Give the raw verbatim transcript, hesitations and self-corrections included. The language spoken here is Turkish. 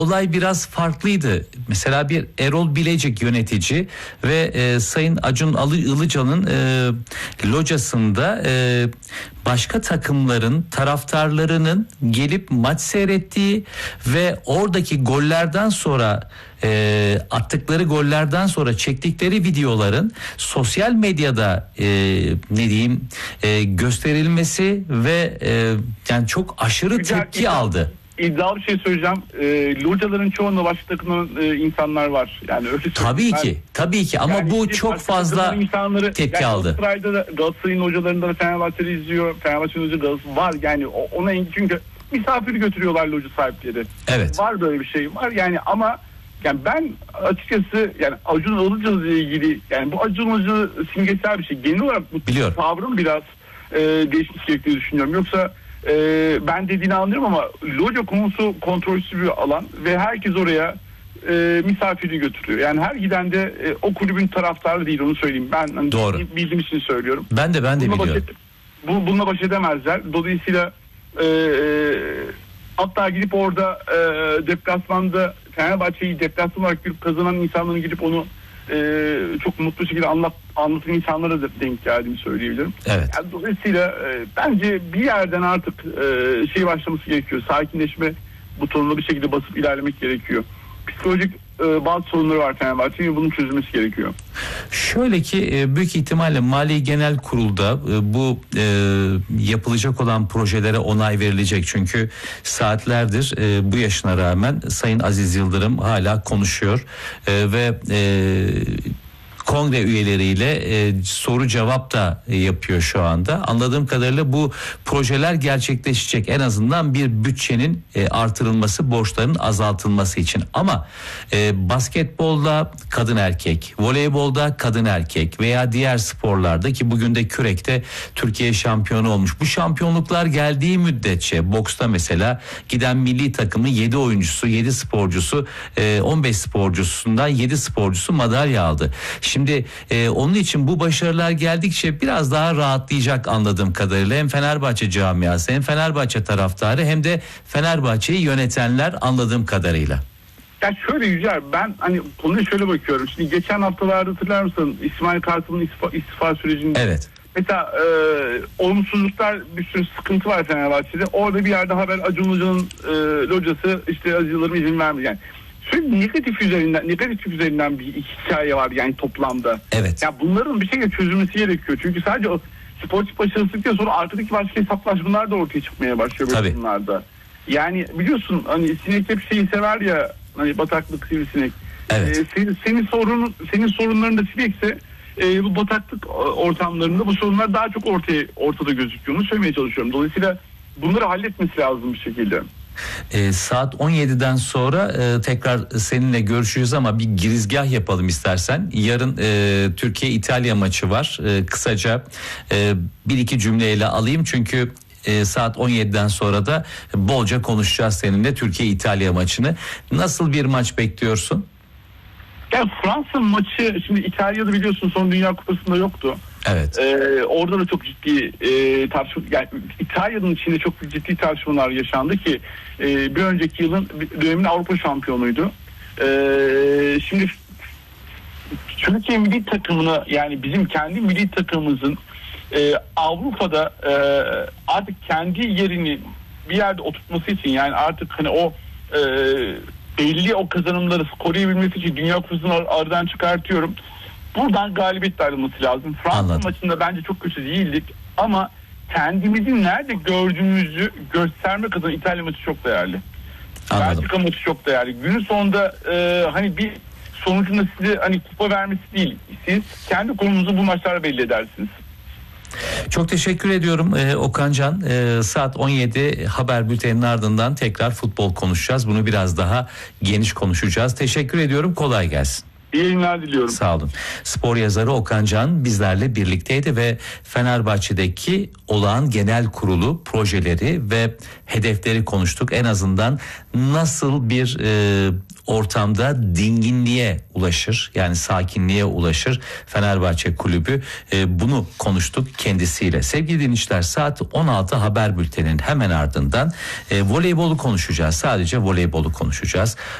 olay biraz farklıydı. Mesela bir Erol Bilecik yönetici ve e, Sayın Acun Ilıcalı'nın e, locasında e, başka takımların taraftarlarının gelip maç seyrettiği ve oradaki gollerden sonra e, attıkları gollerden sonra çektikleri videoların sosyal medyada e, ne diyeyim e, gösterilmesi ve e, yani çok aşırı Güzel, tepki güzel. aldı. İddialı bir şey söyleyeceğim. E, locaların çoğunda başka takımın e, insanlar var. Yani öyle tabii ki, tabii ki ama yani bu çok fazla insanları, tepki yani aldı. Galatasaray'da Galatasaray'ın hocalarında da Fenerbahçe'de izliyor. Fenerbahçe'nin hocası var. Yani ona çünkü misafir götürüyorlar loca sahipleri. Evet. Var böyle bir şey var. Yani ama yani ben açıkçası yani Acun Ilıcalı ile ilgili yani bu Acun Ilıcalı simgesel bir şey. Genel olarak bu Biliyorum. tavrım biraz e, değişmiş gerektiğini düşünüyorum. Yoksa e, ben dediğini anlıyorum ama loca konusu kontrolsüz bir alan ve herkes oraya e, misafirini götürüyor. Yani her giden de e, o kulübün taraftarı değil, onu söyleyeyim. Ben hani, doğru. bildiğim için söylüyorum. Ben de ben de bununla biliyorum. Baş, bu, bununla baş edemezler. Dolayısıyla e, hatta gidip orada e, deplasmanda Fenerbahçe'yi deplasman olarak girip kazanan insanların gidip onu e, çok mutlu şekilde anlat, anlatan insanlara da denk geldiğimi söyleyebilirim. Evet. Yani dolayısıyla e, bence bir yerden artık e, şey başlaması gerekiyor. Sakinleşme butonuna bir şekilde basıp ilerlemek gerekiyor. Psikolojik e, bazı sorunları var Fenerbahçe'nin, bunun çözülmesi gerekiyor. Şöyle ki büyük ihtimalle Mali Genel Kurul'da bu e, yapılacak olan projelere onay verilecek. Çünkü saatlerdir e, bu yaşına rağmen Sayın Aziz Yıldırım hala konuşuyor e, ve e, kongre üyeleriyle e, soru cevap da e, yapıyor şu anda. Anladığım kadarıyla bu projeler gerçekleşecek. En azından bir bütçenin e, artırılması, borçların azaltılması için. Ama e, basketbolda kadın erkek, voleybolda kadın erkek veya diğer sporlarda ki bugün de kürekte Türkiye şampiyonu olmuş. Bu şampiyonluklar geldiği müddetçe boksta mesela giden milli takımın yedi oyuncusu, yedi sporcusu, e, on beş sporcusundan yedi sporcusu madalya aldı. Şimdi e, onun için bu başarılar geldikçe biraz daha rahatlayacak anladığım kadarıyla hem Fenerbahçe camiası hem Fenerbahçe taraftarı hem de Fenerbahçe'yi yönetenler anladığım kadarıyla. Ya şöyle Yücel, ben hani konuya şöyle bakıyorum. Şimdi geçen haftalarda hatırlar mısın İsmail Kartal'ın istifa, istifa sürecinde? Evet. Mesela e, olumsuzluklar, bir sürü sıkıntı var Fenerbahçe'de. Orada bir yerde haber Acun Ilıcalı'nın e, locası işte Aziz Yıldırım izin vermiyor. Yani sürekli negatif üzerinden, negatif üzerinden bir hikaye var yani toplamda. Evet. Ya bunların bir şekilde çözülmesi gerekiyor. Çünkü sadece o sportif başarısızlıktan sonra arkadaki başka hesaplaşmalar da ortaya çıkmaya başlıyor böyle bunlarda. Yani biliyorsun hani sinek hep şeyi sever ya, hani bataklık sivrisinek. Evet. Ee, senin, senin sorunun, senin sorunların da sinekse e, bu bataklık ortamlarında bu sorunlar daha çok ortaya ortada gözüküyor. Onu söylemeye çalışıyorum. Dolayısıyla bunları halletmesi lazım bir şekilde. E, saat on yediden sonra e, tekrar seninle görüşürüz ama bir girizgah yapalım istersen. Yarın e, Türkiye-İtalya maçı var. E, kısaca e, bir iki cümleyle alayım çünkü e, saat on yediden sonra da bolca konuşacağız seninle Türkiye-İtalya maçını. Nasıl bir maç bekliyorsun? Ya Fransa maçı, şimdi İtalya'da biliyorsun son Dünya Kupası'nda yoktu. Evet. Ee, orada da çok ciddi e, tartışma, yani İtalya'nın içinde çok ciddi tartışmalar yaşandı ki e, bir önceki yılın dönemin Avrupa şampiyonuydu. E, şimdi Türkiye milli takımına, yani bizim kendi milli takımımızın e, Avrupa'da e, artık kendi yerini bir yerde oturtması için, yani artık hani o e, belli o kazanımları koruyabilmesi için Dünya Kupası'nı aradan çıkartıyorum. Buradan galibiyetle ayrılması lazım. Fransa maçında bence çok kötü değildik ama kendimizi nerede gördüğümüzü göstermek adına İtalya maçı çok değerli. Belçika maçı çok değerli. Günün sonunda e, hani bir sonucunda size hani kupa vermesi değil, siz kendi konumunuzu bu maçlarda belli edersiniz. Çok teşekkür ediyorum ee, Okan Can. Ee, saat on yedi haber bülteninin ardından tekrar futbol konuşacağız. Bunu biraz daha geniş konuşacağız. Teşekkür ediyorum. Kolay gelsin. İyi yayınlar diliyorum. Sağ olun. Spor yazarı Okan Can bizlerle birlikteydi ve Fenerbahçe'deki olağan genel kurulu projeleri ve hedefleri konuştuk. En azından nasıl bir e, ortamda dinginliğe ulaşır, yani sakinliğe ulaşır Fenerbahçe kulübü, e, bunu konuştuk kendisiyle. Sevgili dinleyiciler, saat on altı haber bülteninin hemen ardından e, voleybolu konuşacağız. Sadece voleybolu konuşacağız.